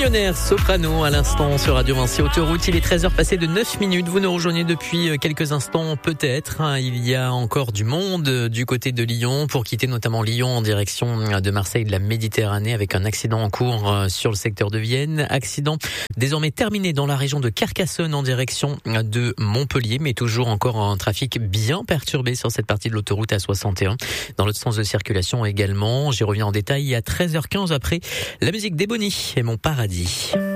Millionnaire Soprano à l'instant sur Radio Vinci Autoroute. Il est 13h passé de 9 minutes. Vous nous rejoignez depuis quelques instants peut-être. Il y a encore du monde du côté de Lyon pour quitter notamment Lyon en direction de Marseille, de la Méditerranée, avec un accident en cours sur le secteur de Vienne. Accident désormais terminé dans la région de Carcassonne en direction de Montpellier, mais toujours encore un trafic bien perturbé sur cette partie de l'autoroute A61. Dans l'autre sens de circulation également. J'y reviens en détail à 13h15 après la musique d'Ebony et Mon Paradis.